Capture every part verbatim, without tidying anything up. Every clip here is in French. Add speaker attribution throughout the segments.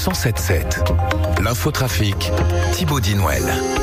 Speaker 1: cent sept sept. L'infotrafic, Thibaut Dinouel.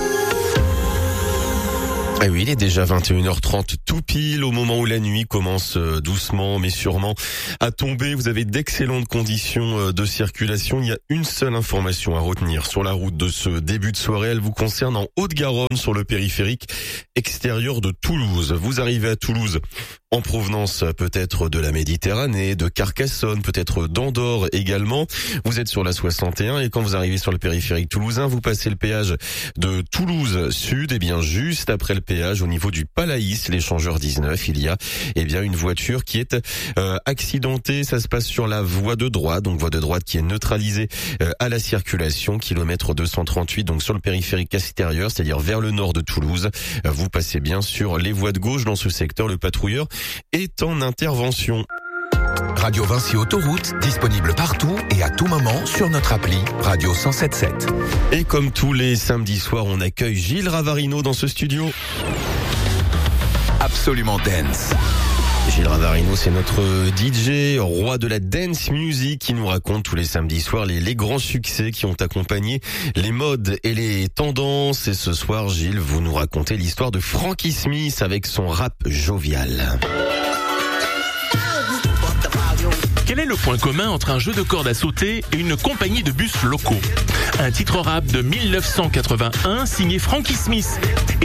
Speaker 2: Ah oui, il est déjà vingt et une heures trente, tout pile au moment où la nuit commence doucement mais sûrement à tomber. Vous avez d'excellentes conditions de circulation. Il y a une seule information à retenir sur la route de ce début de soirée. Elle vous concerne en Haute-Garonne sur le périphérique extérieur de Toulouse. Vous arrivez à Toulouse en provenance peut-être de la Méditerranée, de Carcassonne, peut-être d'Andorre également. Vous êtes sur la soixante et un et quand vous arrivez sur le périphérique toulousain, vous passez le péage de Toulouse Sud. Et bien juste après le péage, au niveau du Palaïs, l'échangeur dix-neuf, il y a eh bien une voiture qui est euh, accidentée. Ça se passe sur la voie de droite, donc voie de droite qui est neutralisée euh, à la circulation, kilomètre deux cent trente-huit, donc sur le périphérique extérieur, c'est-à-dire vers le nord de Toulouse. Euh, vous passez bien sur les voies de gauche dans ce secteur. Le patrouilleur est en intervention.
Speaker 1: Radio Vinci Autoroute, disponible partout et à tout moment sur notre appli Radio cent sept sept.
Speaker 2: Et comme tous les samedis soirs, on accueille Gilles Ravarino dans ce studio.
Speaker 1: Absolument Dance.
Speaker 2: Gilles Ravarino, c'est notre D J, roi de la dance music, qui nous raconte tous les samedis soirs les, les grands succès qui ont accompagné les modes et les tendances. Et ce soir, Gilles, vous nous racontez l'histoire de Frankie Smith avec son rap jovial.
Speaker 3: Quel est le point commun entre un jeu de cordes à sauter et une compagnie de bus locaux ? Un titre rap de mille neuf cent quatre-vingt-un signé Frankie Smith.